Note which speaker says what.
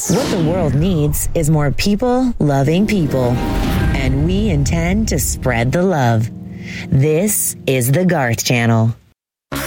Speaker 1: What the world needs is more people loving people. And we intend to spread the love. This is the Garth Channel.